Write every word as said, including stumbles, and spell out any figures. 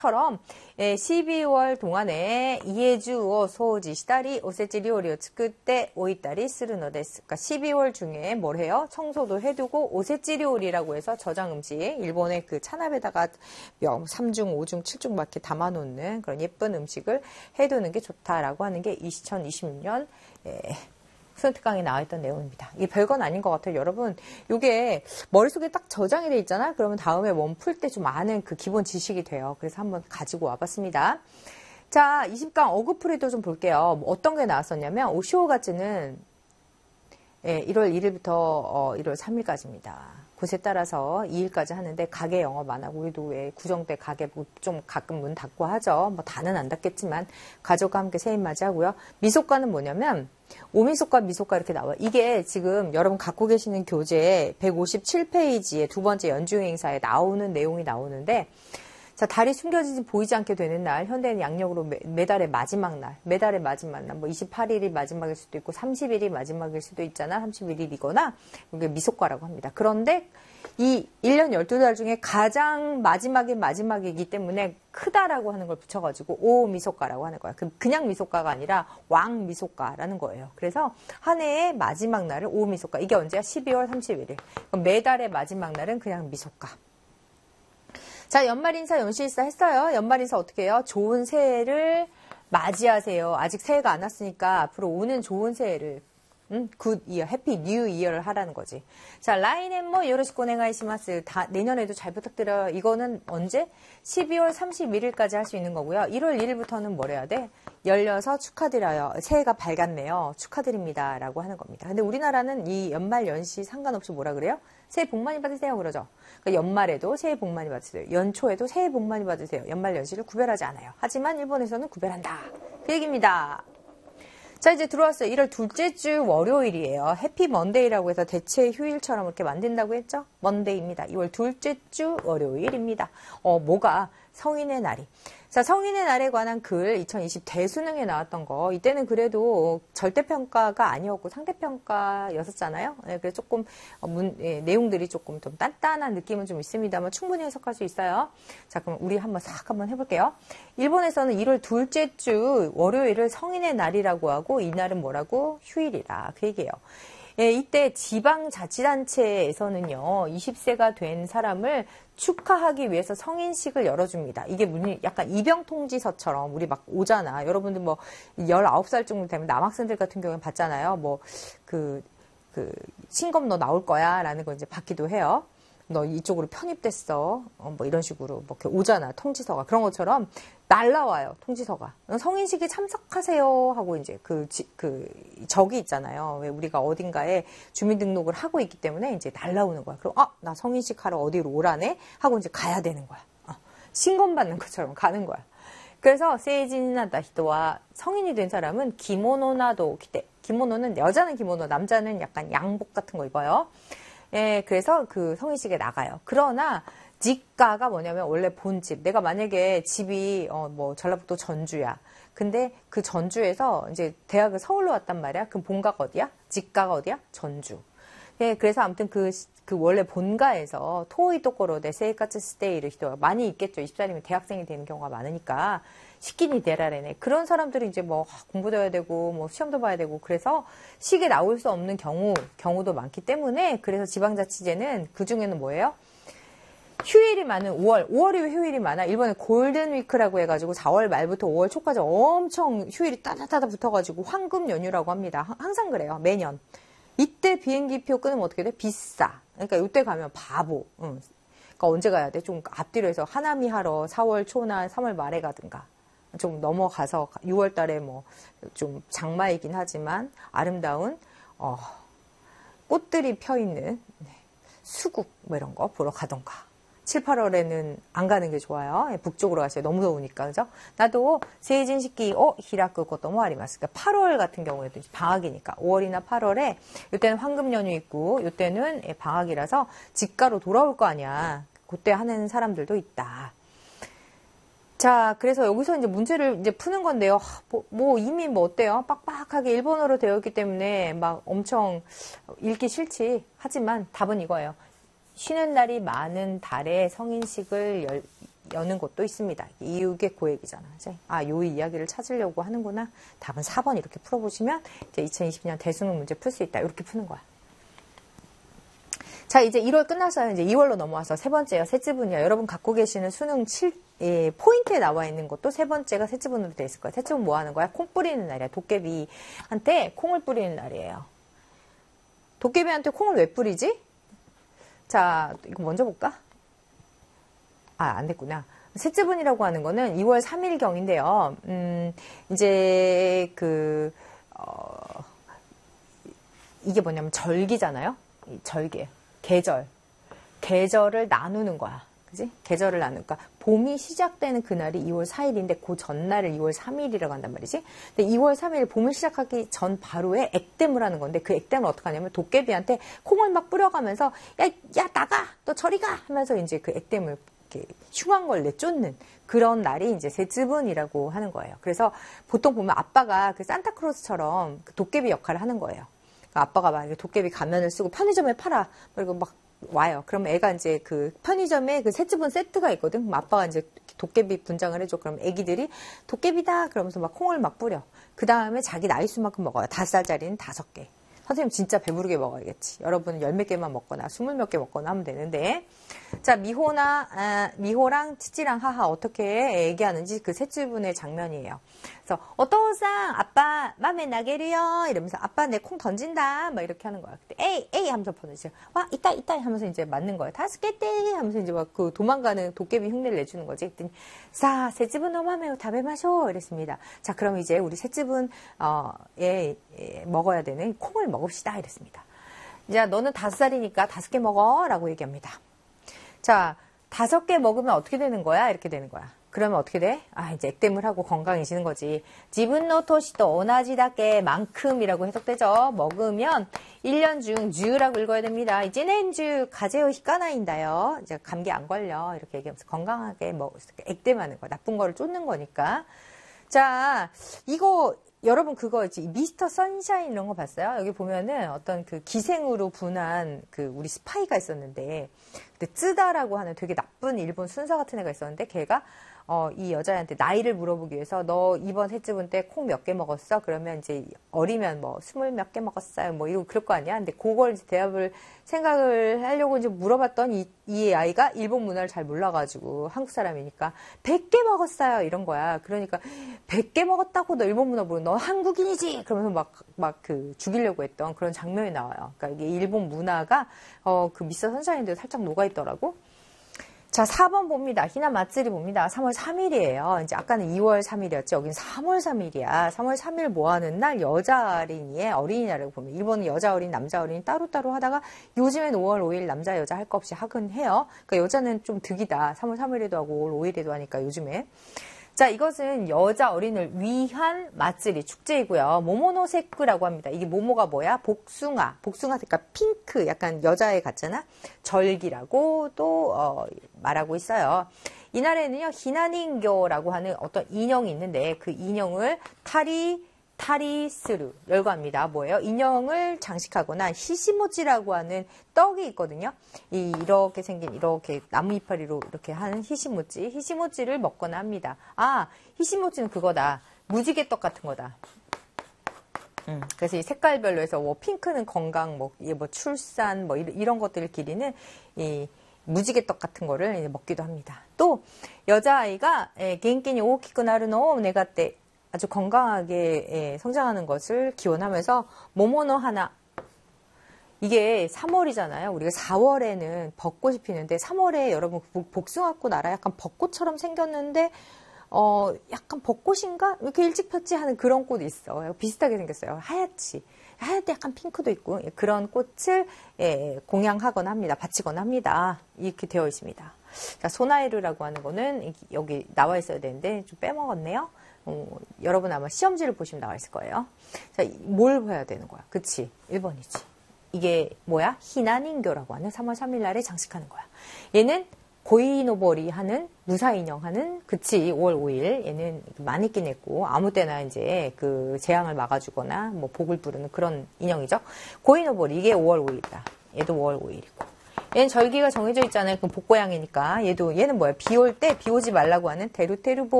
처럼 십이월 동안에 이에주 소지 시다리 오세치 리오리오 츠쿠 때 오이타리 스르노 데스. 그러니까 십이월 중에 뭘 해요? 청소도 해두고 오세치 리오리라고 해서 저장 음식, 일본의 그 찬압에다가 삼중, 오중, 칠중 막 이렇게 담아놓는 그런 예쁜 음식을 해두는 게 좋다라고 하는 게 이천이십육 년 수능 특강에 나와있던 내용입니다. 이게 별건 아닌 것 같아요. 여러분, 이게 머릿속에 딱 저장이 돼 있잖아? 그러면 다음에 몸 풀 때 좀 아는 그 기본 지식이 돼요. 그래서 한번 가지고 와봤습니다. 자, 이십 강 어그풀이도 좀 볼게요. 뭐 어떤 게 나왔었냐면, 오시오가츠는 예, 일월 일일부터 어, 일월 삼일까지입니다. 곳에 따라서 이 일까지 하는데 가게 영업 안 하고 우리도 왜 구정 때 가게 좀 가끔 문 닫고 하죠. 뭐 다는 안 닫겠지만 가족과 함께 새해 맞이하고요. 미소가는 뭐냐면 오미소가 미소가 이렇게 나와요. 이게 지금 여러분 갖고 계시는 교재 백오십칠 페이지에 두 번째 연중 행사에 나오는 내용이 나오는데 자, 달이 숨겨지지 보이지 않게 되는 날, 현대는 양력으로 매, 매달의 마지막 날, 매달의 마지막 날, 뭐 이십팔 일이 마지막일 수도 있고 삼십 일이 마지막일 수도 있잖아. 삼십일 일이거나 이게 미소과라고 합니다. 그런데 이 일 년 열두 달 중에 가장 마지막이 마지막이기 때문에 크다라고 하는 걸 붙여가지고 오 미소과라고 하는 거야. 그냥 미소과가 아니라 왕 미소과라는 거예요. 그래서 한 해의 마지막 날을 오 미소과. 이게 언제야? 십이월 삼십일 일. 매달의 마지막 날은 그냥 미소과. 자, 연말인사, 연시인사 했어요. 연말인사 어떻게 해요? 좋은 새해를 맞이하세요. 아직 새해가 안 왔으니까 앞으로 오는 좋은 새해를 음, 굿 이어, 해피 뉴 이어를 하라는 거지. 자, 라인엔 뭐 요로시코 오네가이시마스. 다 내년에도 잘 부탁드려요. 이거는 언제? 십이월 삼십일 일까지 할 수 있는 거고요. 일월 일일부터는 뭘 해야 돼? 열려서 축하드려요. 새해가 밝았네요. 축하드립니다. 라고 하는 겁니다. 근데 우리나라는 이 연말 연시 상관없이 뭐라 그래요? 새해 복 많이 받으세요. 그러죠. 그러니까 연말에도 새해 복 많이 받으세요. 연초에도 새해 복 많이 받으세요. 연말 연시를 구별하지 않아요. 하지만 일본에서는 구별한다. 그 얘기입니다. 자, 이제 들어왔어요. 일월 둘째 주 월요일이에요. 해피 먼데이라고 해서 대체 휴일처럼 이렇게 만든다고 했죠? 먼데이입니다. 이월 둘째 주 월요일입니다. 어, 뭐가? 성인의 날이. 자, 성인의 날에 관한 글 이천이십 대수능에 나왔던 거. 이때는 그래도 절대평가가 아니었고 상대평가였었잖아요. 네, 그래서 조금 문, 예, 내용들이 조금 좀 단단한 느낌은 좀 있습니다만 충분히 해석할 수 있어요. 자, 그럼 우리 한번 싹 한번 해볼게요. 일본에서는 일월 둘째 주 월요일을 성인의 날이라고 하고 이 날은 뭐라고? 휴일이라. 그 얘기예요. 예, 이때 지방자치단체에서는요, 이십 세가 된 사람을 축하하기 위해서 성인식을 열어줍니다. 이게 약간 입영통지서처럼 우리 막 오잖아. 여러분들 뭐 열아홉 살 정도 되면 남학생들 같은 경우는 받잖아요. 뭐 그, 그, 신검 너 나올 거야 라는 거 이제 받기도 해요. 너 이쪽으로 편입됐어. 어, 뭐 이런 식으로 뭐 이렇게 오잖아. 통지서가. 그런 것처럼 날라와요. 통지서가. 성인식에 참석하세요. 하고 이제 그, 지, 그, 적이 있잖아요. 왜 우리가 어딘가에 주민등록을 하고 있기 때문에 이제 날라오는 거야. 그럼, 아, 나 성인식 하러 어디로 오라네? 하고 이제 가야 되는 거야. 어, 신검 받는 것처럼 가는 거야. 그래서 세이진나다 히토와 성인이 된 사람은 기모노나도 기대. 기모노는 여자는 기모노, 남자는 약간 양복 같은 거 입어요. 예, 그래서 그 성인식에 나가요. 그러나 직가가 뭐냐면 원래 본집. 내가 만약에 집이 어 뭐 전라북도 전주야. 근데 그 전주에서 이제 대학을 서울로 왔단 말이야. 그럼 본가가 어디야? 직가가 어디야? 전주. 예, 그래서 아무튼 그, 그 원래 본가에서 토이 또꼬로데 세이카츠 스테이를 히토가 많이 있겠죠. 이십 살이면 대학생이 되는 경우가 많으니까. 식기니 데라레네. 그런 사람들이 이제 뭐 공부도 해야 되고 뭐 시험도 봐야 되고 그래서 식에 나올 수 없는 경우, 경우도 많기 때문에 그래서 지방자치제는 그 중에는 뭐예요? 휴일이 많은 오월. 오월이 왜 휴일이 많아? 일본에 골든위크라고 해가지고 사월 말부터 오월 초까지 엄청 휴일이 따다다다 붙어가지고 황금 연휴라고 합니다. 항상 그래요. 매년. 이때 비행기표 끊으면 어떻게 돼? 비싸. 그러니까 이때 가면 바보. 응. 그러니까 언제 가야 돼? 좀 앞뒤로 해서 하나미 하러 사월 초나 삼월 말에 가든가. 좀 넘어가서 유월 달에 뭐 좀 장마이긴 하지만 아름다운 어, 꽃들이 펴 있는 네, 수국 뭐 이런 거 보러 가던가. 칠, 팔월에는 안 가는 게 좋아요. 북쪽으로 가세요. 너무 더우니까. 그죠? 나도 세이진식기 어 히라크 것도 뭐 아리마스. 그러니까 팔월 같은 경우에도 방학이니까 오월이나 팔월에 이때는 황금 연휴 있고 이때는 방학이라서 직가로 돌아올 거 아니야. 그때 하는 사람들도 있다. 자, 그래서 여기서 이제 문제를 이제 푸는 건데요. 뭐, 뭐 이미 뭐 어때요? 빡빡하게 일본어로 되어 있기 때문에 막 엄청 읽기 싫지. 하지만 답은 이거예요. 쉬는 날이 많은 달에 성인식을 열, 여는 곳도 있습니다. 이게 고액이잖아. 이제 아, 요 이야기를 찾으려고 하는구나. 답은 사 번 이렇게 풀어보시면 이제 이천이십 년 대수능 문제 풀 수 있다. 이렇게 푸는 거야. 자, 이제 일월 끝났어요. 이제 이월로 넘어와서 세 번째요. 셋지분이야. 여러분 갖고 계시는 수능 칠, 예, 포인트에 나와 있는 것도 세 번째가 셋지분으로 돼 있을 거야. 셋지분 뭐 하는 거야? 콩 뿌리는 날이야. 도깨비한테 콩을 뿌리는 날이에요. 도깨비한테 콩을 왜 뿌리지? 자, 이거 먼저 볼까? 아, 안 됐구나. 셋지분이라고 하는 거는 이월 삼일경인데요. 음, 이제 그, 어, 이게 뭐냐면 절기잖아요. 절기. 계절. 계절을 나누는 거야. 그지? 계절을 나누니까 봄이 시작되는 그날이 이월 사일인데 그 전날을 이월 삼일이라고 한단 말이지. 근데 이월 삼일 봄을 시작하기 전 바로에 액땜을 하는 건데 그 액땜을 어떻게 하냐면 도깨비한테 콩을 막 뿌려가면서 야, 야 나가! 너 저리 가! 하면서 이제 그 액땜을 이렇게 흉한 걸 내쫓는 그런 날이 이제 셋지분이라고 하는 거예요. 그래서 보통 보면 아빠가 그 산타크로스처럼 그 도깨비 역할을 하는 거예요. 아빠가 막 도깨비 가면을 쓰고 편의점에 팔아. 그리고 막 와요. 그럼 애가 이제 그 편의점에 그 셋지분 세트가 있거든. 그럼 아빠가 이제 도깨비 분장을 해줘. 그럼 애기들이 도깨비다! 그러면서 막 콩을 막 뿌려. 그 다음에 자기 나이 수만큼 먹어요. 다섯 살짜리는 다섯 개. 선생님 진짜 배부르게 먹어야겠지. 여러분은 열 몇 개만 먹거나 스물 몇 개 먹거나 하면 되는데. 자, 미호나, 아, 미호랑 치치랑 하하 어떻게 얘기하는지 그 셋지분의 장면이에요. 그래서 어떠상 아빠 맘에 나게리요 이러면서 아빠 내 콩 던진다 막 이렇게 하는 거야. 그때 에이 에이 하면서 보내죠. 와 이따 이따 하면서 이제 맞는 거예요. 다스케떼 하면서 이제 막 그 도망가는 도깨비 흉내를 내주는 거지. 그랬더니 사 셋지분 너무하메요 다베 마쇼 이랬습니다. 자 그럼 이제 우리 셋지분 어, 예, 예, 먹어야 되는 콩을 먹읍시다 이랬습니다. 자 너는 다섯 살이니까 다섯 개 먹어 라고 얘기합니다. 자 다섯 개 먹으면 어떻게 되는 거야? 이렇게 되는 거야. 그러면 어떻게 돼? 아, 이제 액땜을 하고 건강해지는 거지. 지분노 토시도 오나지다게 만큼이라고 해석되죠. 먹으면 일 년 중 주라고 읽어야 됩니다. 이제는 주 가제오 히까나인다요. 이제 감기 안 걸려. 이렇게 얘기하면서 건강하게 뭐 액땜하는 거. 나쁜 거를 쫓는 거니까. 자, 이거 여러분 그거 있지 미스터 선샤인 이런 거 봤어요? 여기 보면은 어떤 그 기생으로 분한 그 우리 스파이가 있었는데 근데 쯔다라고 하는 되게 나쁜 일본 순사 같은 애가 있었는데 걔가 어, 이 여자한테 나이를 물어보기 위해서 너 이번 셋지분 때 콩 몇 개 먹었어? 그러면 이제 어리면 뭐 스물 몇 개 먹었어요. 뭐 이러고 그럴 거 아니야? 근데 그걸 이제 대답을 생각을 하려고 이제 물어봤더니 이, 이 아이가 일본 문화를 잘 몰라가지고 한국 사람이니까 백 개 먹었어요. 이런 거야. 그러니까 백 개 먹었다고 너 일본 문화 모르 너 한국인이지? 그러면서 막, 막 그 죽이려고 했던 그런 장면이 나와요. 그러니까 이게 일본 문화가 어, 그 미스터 선샤인도 살짝 녹아있더라고. 자, 사 번 봅니다. 히나 마츠리 봅니다. 삼월 삼일이에요. 이제 아까는 이월 삼일이었죠. 여긴 삼월 삼일이야. 삼월 삼일 뭐 하는 날? 여자 어린이의 어린이날이라고 보면 일본은 여자 어린이, 남자 어린이 따로따로 하다가 요즘엔 오월 오일 남자, 여자 할 거 없이 하긴 해요. 그러니까 여자는 좀 득이다. 삼월 삼일에도 하고 오월 오일에도 하니까 요즘에. 자, 이것은 여자 어린이를 위한 마쓰리 축제이고요. 모모노세쿠라고 합니다. 이게 모모가 뭐야? 복숭아. 복숭아 색깔 핑크. 약간 여자애 같잖아. 절기라고 또 어, 말하고 있어요. 이날에는요. 히나닝교라고 하는 어떤 인형이 있는데 그 인형을 타리 타리스루 열거합니다. 뭐예요? 인형을 장식하거나 히시모찌라고 하는 떡이 있거든요. 이 이렇게 생긴 이렇게 나무 이파리로 이렇게 한 히시모찌, 히시모찌를 먹거나 합니다. 아, 히시모찌는 그거다. 무지개떡 같은 거다. 음, 그래서 이 색깔별로 해서 뭐 핑크는 건강, 뭐, 뭐 출산, 뭐 이런, 이런 것들을 기리는 이 무지개떡 같은 거를 먹기도 합니다. 또 여자아이가 겐끼니 오키쿠 나루노 내가 때 아주 건강하게 성장하는 것을 기원하면서 모모노 하나 이게 삼월이잖아요. 우리가 사월에는 벚꽃이 피는데 삼월에 여러분 복숭아꽃 알아? 약간 벚꽃처럼 생겼는데 어 약간 벚꽃인가? 이렇게 일찍 폈지 하는 그런 꽃이 있어. 비슷하게 생겼어요. 하얗지. 하얗게 약간 핑크도 있고 그런 꽃을 예, 공양하거나 합니다. 바치거나 합니다. 이렇게 되어 있습니다. 자, 소나에르라고 하는 거는 여기 나와 있어야 되는데 좀 빼먹었네요. 어, 여러분 아마 시험지를 보시면 나와 있을 거예요. 자, 뭘 봐야 되는 거야? 그치? 일 번이지. 이게 뭐야? 히나닝교라고 하는 삼월 삼일 날에 장식하는 거야. 얘는 고이노보리 하는 무사인형 하는 그치 오월 오일 얘는 많이 있긴 했고 아무 때나 이제 그 재앙을 막아주거나 뭐 복을 부르는 그런 인형이죠. 고이노보리 이게 오월 오일이다. 얘도 오월 오일이고 얘는 절기가 정해져 있잖아요. 그럼 복고양이니까. 얘도 얘는 뭐야? 비 올 때 비 오지 말라고 하는 테루테루보.